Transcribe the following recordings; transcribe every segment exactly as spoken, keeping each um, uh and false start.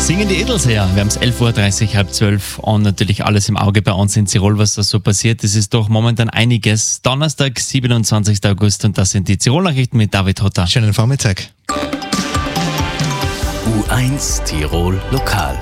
Singen die Edelseher. Wir haben es elf Uhr dreißig, halb zwölf und natürlich alles im Auge bei uns in Tirol, was da so passiert. Es ist doch momentan einiges. Donnerstag, siebenundzwanzigster August und das sind die Tirol-Nachrichten mit David Hotter. Schönen Vormittag. U eins Tirol Lokal.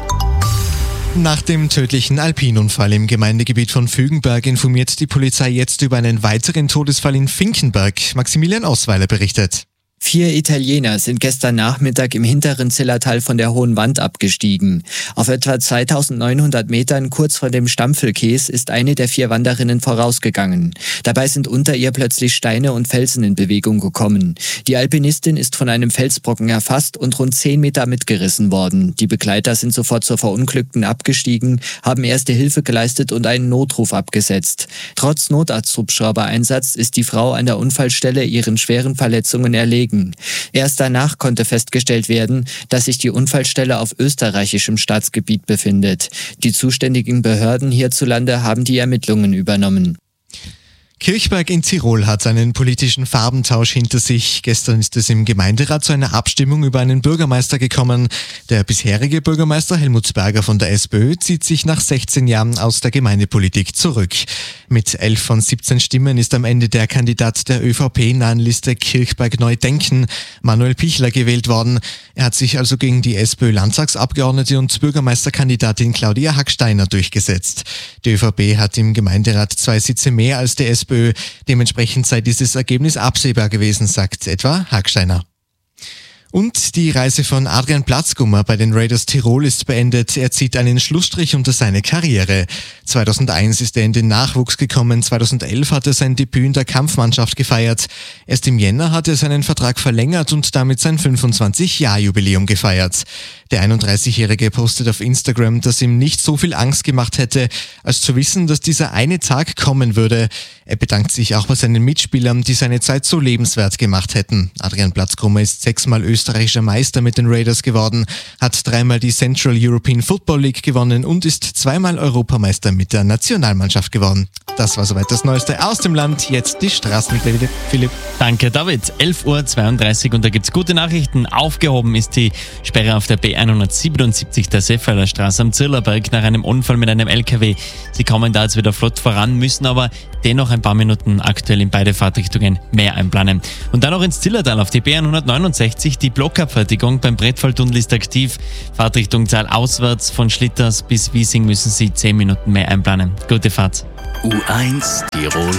Nach dem tödlichen Alpinunfall im Gemeindegebiet von Fügenberg informiert die Polizei jetzt über einen weiteren Todesfall in Finkenberg. Maximilian Osweiler berichtet. Vier Italiener sind gestern Nachmittag im hinteren Zillertal von der Hohen Wand abgestiegen. Auf etwa zweitausendneunhundert Metern kurz vor dem Stampfelkäs ist eine der vier Wanderinnen vorausgegangen. Dabei sind unter ihr plötzlich Steine und Felsen in Bewegung gekommen. Die Alpinistin ist von einem Felsbrocken erfasst und rund zehn Meter mitgerissen worden. Die Begleiter sind sofort zur Verunglückten abgestiegen, haben erste Hilfe geleistet und einen Notruf abgesetzt. Trotz Notarzthubschrauber-Einsatz ist die Frau an der Unfallstelle ihren schweren Verletzungen erlegen. Erst danach konnte festgestellt werden, dass sich die Unfallstelle auf österreichischem Staatsgebiet befindet. Die zuständigen Behörden hierzulande haben die Ermittlungen übernommen. Kirchberg in Tirol hat einen politischen Farbentausch hinter sich. Gestern ist es im Gemeinderat zu einer Abstimmung über einen Bürgermeister gekommen. Der bisherige Bürgermeister Helmut Berger von der SPÖ zieht sich nach sechzehn Jahren aus der Gemeindepolitik zurück. Mit elf von siebzehn Stimmen ist am Ende der Kandidat der ÖVP-nahen Liste Kirchberg Neu Denken, Manuel Pichler, gewählt worden. Er hat sich also gegen die SPÖ-Landtagsabgeordnete und Bürgermeisterkandidatin Claudia Hacksteiner durchgesetzt. Die ÖVP hat im Gemeinderat zwei Sitze mehr als die SPÖ. Dementsprechend sei dieses Ergebnis absehbar gewesen, sagt etwa Hacksteiner. Und die Reise von Adrian Platzgummer bei den Raiders Tirol ist beendet. Er zieht einen Schlussstrich unter seine Karriere. zweitausendeins ist er in den Nachwuchs gekommen. zweitausendelf hat er sein Debüt in der Kampfmannschaft gefeiert. Erst im Jänner hat er seinen Vertrag verlängert und damit sein fünfundzwanzig-Jahr-Jubiläum gefeiert. Der einunddreißigjährige postet auf Instagram, dass ihm nicht so viel Angst gemacht hätte, als zu wissen, dass dieser eine Tag kommen würde. Er bedankt sich auch bei seinen Mitspielern, die seine Zeit so lebenswert gemacht hätten. Adrian Platzgummer ist sechsmal österreichischer Meister mit den Raiders geworden, hat dreimal die Central European Football League gewonnen und ist zweimal Europameister mit der Nationalmannschaft geworden. Das war soweit das Neueste aus dem Land. Jetzt die Straßenmeldung, Philipp. Danke, David. elf Uhr zweiunddreißig und da gibt's gute Nachrichten. Aufgehoben ist die Sperre auf der B hundertsiebenundsiebzig der Seefeiler Straße am Zillerberg nach einem Unfall mit einem L K W. Sie kommen da jetzt wieder flott voran, müssen aber dennoch ein paar Minuten aktuell in beide Fahrtrichtungen mehr einplanen. Und dann noch ins Zillertal auf die B hundertneunundsechzig. Die Blockabfertigung beim Brettfalltunnel ist aktiv. Fahrtrichtung Zahl auswärts von Schlitters bis Wiesing müssen Sie zehn Minuten mehr einplanen. Gute Fahrt. U eins Tirol